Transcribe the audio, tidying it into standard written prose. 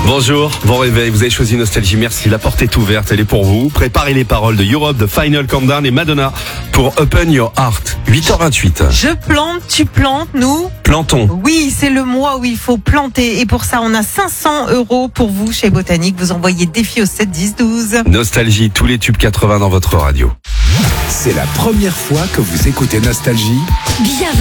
Bonjour, bon réveil, vous avez choisi Nostalgie, merci, la porte est ouverte, elle est pour vous. Préparez les paroles de Europe, de Final Countdown et Madonna pour Open Your Heart. 8h28. Je plante, tu plantes, nous Plantons. Oui, c'est le mois où il faut planter. Et pour ça, on a 500 € pour vous chez Botanique. Vous envoyez défi au 7 10 12. Nostalgie, tous les tubes 80 dans votre radio. C'est la première fois que vous écoutez Nostalgie. Bienvenue.